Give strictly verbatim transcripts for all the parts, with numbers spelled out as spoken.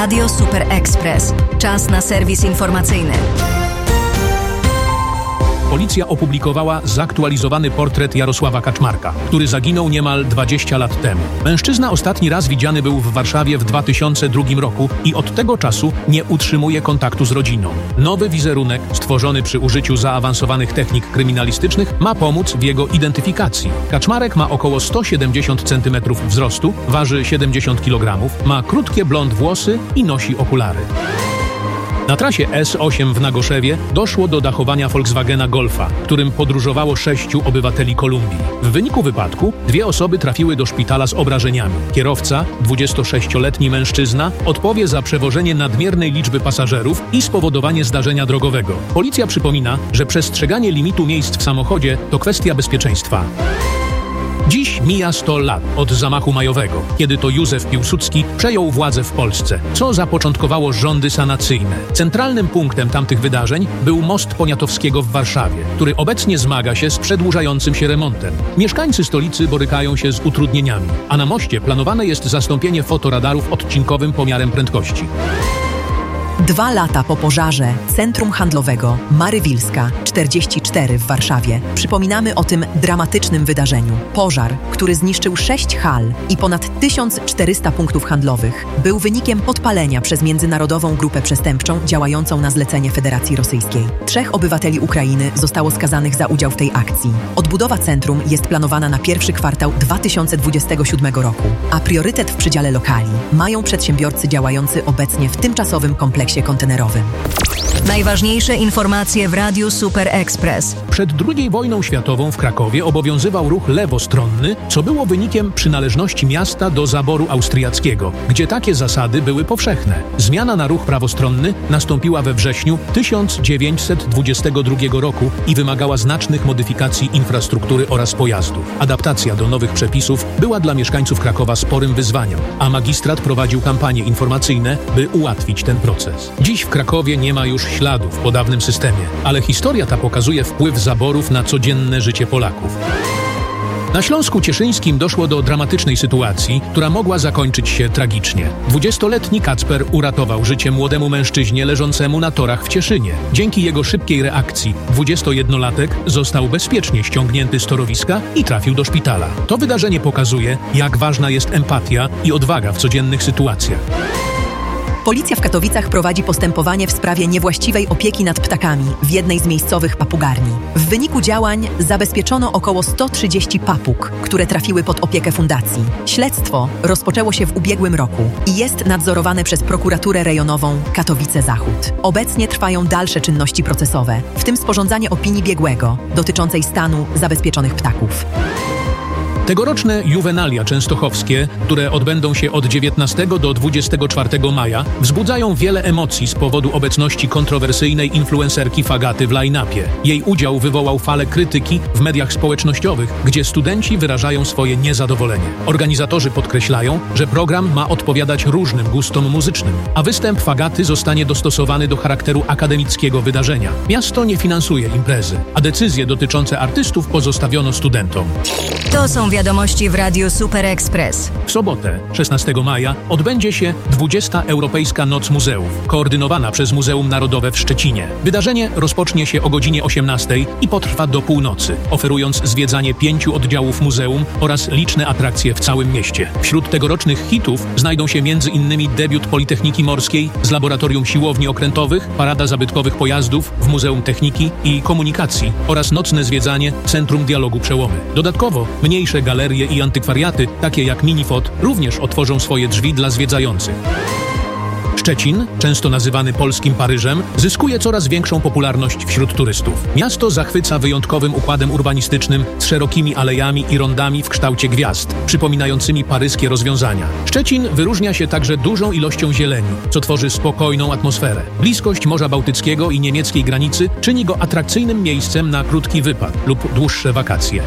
Radio Super Express. Czas na serwis informacyjny. Policja opublikowała zaktualizowany portret Jarosława Kaczmarka, który zaginął niemal dwadzieścia lat temu. Mężczyzna ostatni raz widziany był w Warszawie w dwa tysiące drugim roku i od tego czasu nie utrzymuje kontaktu z rodziną. Nowy wizerunek, stworzony przy użyciu zaawansowanych technik kryminalistycznych, ma pomóc w jego identyfikacji. Kaczmarek ma około sto siedemdziesiąt centymetrów wzrostu, waży siedemdziesiąt kilogramów, ma krótkie blond włosy i nosi okulary. Na trasie S osiem w Nagoszewie doszło do dachowania Volkswagena Golfa, którym podróżowało sześciu obywateli Kolumbii. W wyniku wypadku dwie osoby trafiły do szpitala z obrażeniami. Kierowca, dwudziestosześcioletni mężczyzna, odpowie za przewożenie nadmiernej liczby pasażerów i spowodowanie zdarzenia drogowego. Policja przypomina, że przestrzeganie limitu miejsc w samochodzie to kwestia bezpieczeństwa. Dziś mija sto lat od zamachu majowego, kiedy to Józef Piłsudski przejął władzę w Polsce, co zapoczątkowało rządy sanacyjne. Centralnym punktem tamtych wydarzeń był most Poniatowskiego w Warszawie, który obecnie zmaga się z przedłużającym się remontem. Mieszkańcy stolicy borykają się z utrudnieniami, a na moście planowane jest zastąpienie fotoradarów odcinkowym pomiarem prędkości. Dwa lata po pożarze Centrum Handlowego Marywilska czterdzieści cztery w Warszawie przypominamy o tym dramatycznym wydarzeniu. Pożar, który zniszczył sześć hal i ponad tysiąc czterysta punktów handlowych, był wynikiem podpalenia przez międzynarodową grupę przestępczą działającą na zlecenie Federacji Rosyjskiej. Trzech obywateli Ukrainy zostało skazanych za udział w tej akcji. Odbudowa centrum jest planowana na pierwszy kwartał dwa tysiące dwudziestego siódmego roku, a priorytet w przydziale lokali mają przedsiębiorcy działający obecnie w tymczasowym kompleksie kontenerowym. Najważniejsze informacje w Radiu Super Express. Przed drugiej wojną światową w Krakowie obowiązywał ruch lewostronny, co było wynikiem przynależności miasta do zaboru austriackiego, gdzie takie zasady były powszechne. Zmiana na ruch prawostronny nastąpiła we wrześniu tysiąc dziewięćset dwudziestego drugiego roku i wymagała znacznych modyfikacji infrastruktury oraz pojazdów. Adaptacja do nowych przepisów była dla mieszkańców Krakowa sporym wyzwaniem, a magistrat prowadził kampanie informacyjne, by ułatwić ten proces. Dziś w Krakowie nie ma już śladów po dawnym systemie, ale historia ta pokazuje wpływ zaborów na codzienne życie Polaków. Na Śląsku Cieszyńskim doszło do dramatycznej sytuacji, która mogła zakończyć się tragicznie. dwudziestoletni Kacper uratował życie młodemu mężczyźnie leżącemu na torach w Cieszynie. Dzięki jego szybkiej reakcji dwudziestojednolatek został bezpiecznie ściągnięty z torowiska i trafił do szpitala. To wydarzenie pokazuje, jak ważna jest empatia i odwaga w codziennych sytuacjach. Policja w Katowicach prowadzi postępowanie w sprawie niewłaściwej opieki nad ptakami w jednej z miejscowych papugarni. W wyniku działań zabezpieczono około sto trzydzieści papug, które trafiły pod opiekę fundacji. Śledztwo rozpoczęło się w ubiegłym roku i jest nadzorowane przez prokuraturę rejonową Katowice-Zachód. Obecnie trwają dalsze czynności procesowe, w tym sporządzanie opinii biegłego dotyczącej stanu zabezpieczonych ptaków. Tegoroczne juwenalia częstochowskie, które odbędą się od dziewiętnastego do dwudziestego czwartego maja, wzbudzają wiele emocji z powodu obecności kontrowersyjnej influencerki Fagaty w line-upie. Jej udział wywołał falę krytyki w mediach społecznościowych, gdzie studenci wyrażają swoje niezadowolenie. Organizatorzy podkreślają, że program ma odpowiadać różnym gustom muzycznym, a występ Fagaty zostanie dostosowany do charakteru akademickiego wydarzenia. Miasto nie finansuje imprezy, a decyzje dotyczące artystów pozostawiono studentom. To są wiadomości w Radiu Super Express. W sobotę, szesnastego maja, odbędzie się dwudziesta Europejska Noc Muzeów, koordynowana przez Muzeum Narodowe w Szczecinie. Wydarzenie rozpocznie się o godzinie osiemnastej i potrwa do północy, oferując zwiedzanie pięciu oddziałów muzeum oraz liczne atrakcje w całym mieście. Wśród tegorocznych hitów znajdą się między innymi debiut Politechniki Morskiej z Laboratorium Siłowni Okrętowych, parada zabytkowych pojazdów w Muzeum Techniki i Komunikacji oraz nocne zwiedzanie Centrum Dialogu Przełomy. Dodatkowo mniejsze galerie i antykwariaty, takie jak Minifot, również otworzą swoje drzwi dla zwiedzających. Szczecin, często nazywany polskim Paryżem, zyskuje coraz większą popularność wśród turystów. Miasto zachwyca wyjątkowym układem urbanistycznym z szerokimi alejami i rondami w kształcie gwiazd, przypominającymi paryskie rozwiązania. Szczecin wyróżnia się także dużą ilością zieleni, co tworzy spokojną atmosferę. Bliskość Morza Bałtyckiego i niemieckiej granicy czyni go atrakcyjnym miejscem na krótki wypad lub dłuższe wakacje.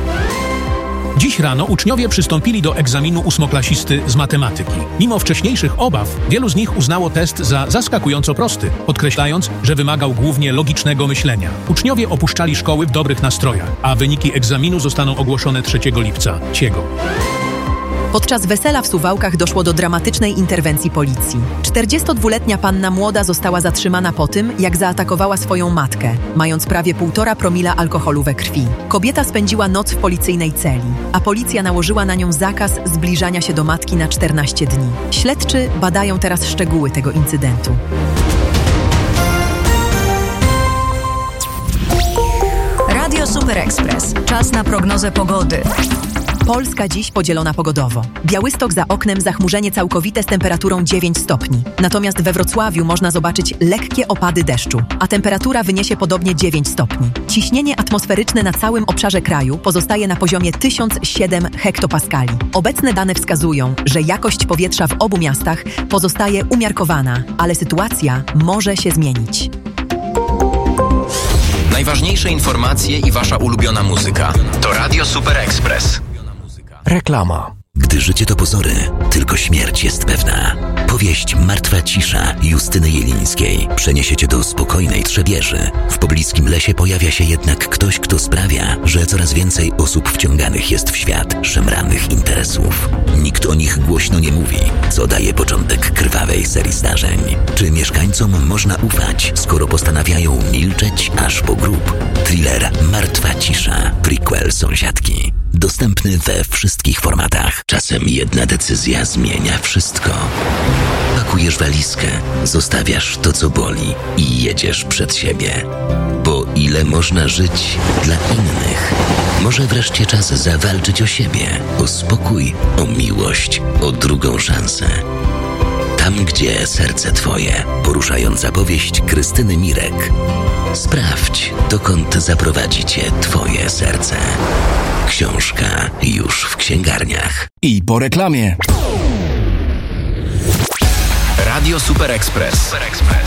Dziś rano uczniowie przystąpili do egzaminu ósmoklasisty z matematyki. Mimo wcześniejszych obaw, wielu z nich uznało test za zaskakująco prosty, podkreślając, że wymagał głównie logicznego myślenia. Uczniowie opuszczali szkoły w dobrych nastrojach, a wyniki egzaminu zostaną ogłoszone trzeciego lipca. Ciego. Podczas wesela w Suwałkach doszło do dramatycznej interwencji policji. czterdziestodwuletnia panna młoda została zatrzymana po tym, jak zaatakowała swoją matkę, mając prawie półtora promila alkoholu we krwi. Kobieta spędziła noc w policyjnej celi, a policja nałożyła na nią zakaz zbliżania się do matki na czternaście dni. Śledczy badają teraz szczegóły tego incydentu. Radio Super Express. Czas na prognozę pogody. Polska dziś podzielona pogodowo. Białystok za oknem, zachmurzenie całkowite z temperaturą dziewięć stopni. Natomiast we Wrocławiu można zobaczyć lekkie opady deszczu, a temperatura wyniesie podobnie dziewięć stopni. Ciśnienie atmosferyczne na całym obszarze kraju pozostaje na poziomie tysiąc siedem hektopaskali. Obecne dane wskazują, że jakość powietrza w obu miastach pozostaje umiarkowana, ale sytuacja może się zmienić. Najważniejsze informacje i wasza ulubiona muzyka to Radio Super Express. Reklama. Gdy życie to pozory, tylko śmierć jest pewna. Powieść Martwa cisza Justyny Jelińskiej przeniesie cię do spokojnej Trzebieży. W pobliskim lesie pojawia się jednak ktoś, kto sprawia, że coraz więcej osób wciąganych jest w świat szemranych interesów. Nikt o nich głośno nie mówi, co daje początek krwawej serii zdarzeń. Czy mieszkańcom można ufać, skoro postanawiają milczeć aż po grób? Thriller Martwa cisza, prequel Sąsiadki. Dostępny we wszystkich formatach. Czasem jedna decyzja zmienia wszystko. Pakujesz walizkę, zostawiasz to, co boli i jedziesz przed siebie. Bo ile można żyć dla innych? Może wreszcie czas zawalczyć o siebie, o spokój, o miłość, o drugą szansę. Tam, gdzie serce twoje. Poruszająca powieść Krystyny Mirek. Sprawdź, dokąd zaprowadzi cię twoje serce. Książka już w księgarniach. I po reklamie. Radio Super Express. Super Express.